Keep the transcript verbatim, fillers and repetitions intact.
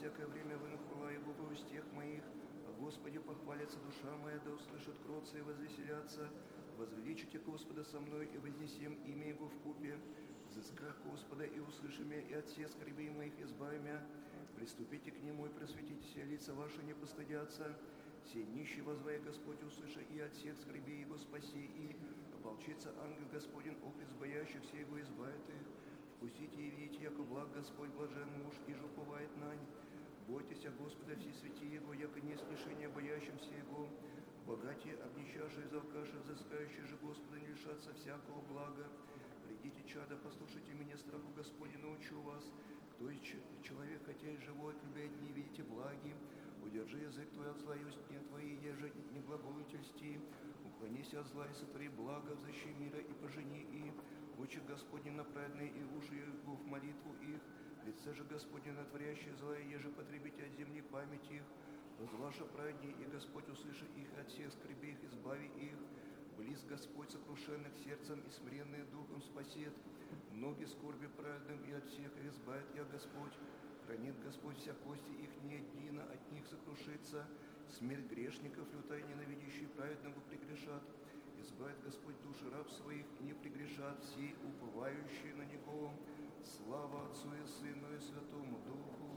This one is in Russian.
всякое время вынахвала Его в устех моих. О Господе похвалится душа моя, да услышат кротцы и возвеселятся. Возвеличите Господа со мной и вознесем имя Его в купе. Взысках Господа и услышим я, и от всех скорбей моих избави мя. Приступите к Нему и просветите все лица ваши, не постыдятся. Сей нищий возвая Господь услыша, и от всех скорбей Его спаси, и ополчится ангел Господень, окрест боящих, все Его избавит их. Вкусите и видите, яко благ Господь, блажен муж, и же уповает нань. Бойтесь о Господа все святи Его, яко не снишение боящимся Его. Богатие, обнищавшие, завкаши, взыскающие же Господа, не лишатся всякого блага. Придите, чада, послушайте меня, страху Господня научу вас. Кто из человек, хотя и живой, любя дни, видите благи. Удержи язык твой от зла, и устне твои, еже не глаголуйте льсти. Уклонись от зла и сотвори благо, взыщи мира и пожени и. Очи Господни на праведные, и уши его в молитву их. Лице же Господне на творящее злое, еже потребите от земли память их. Возваша праведней, и Господь услыши их, и от всех скорбей их избави их. Близ Господь сокрушенных сердцем и смиренные духом спасет. Многие скорби праведным, и от всех их избавит я Господь. Хранит Господь вся кости их, не едино от них сокрушится. Смерть грешников лютай, ненавидящие праведного прегрешат. Избавит Господь души раб своих, и не прегрешат все уповающие на Него. Слава Отцу и Сыну и Святому Духу,